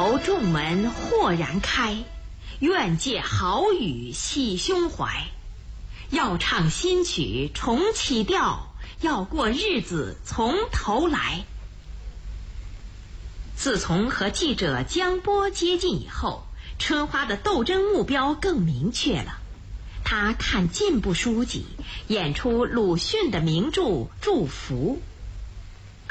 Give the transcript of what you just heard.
楼重门豁然开，愿借好语洗胸怀。要唱新曲重起调，要过日子从头来。自从和记者江波接近以后，春花的斗争目标更明确了。他看进步书籍，演出鲁迅的名著《祝福》，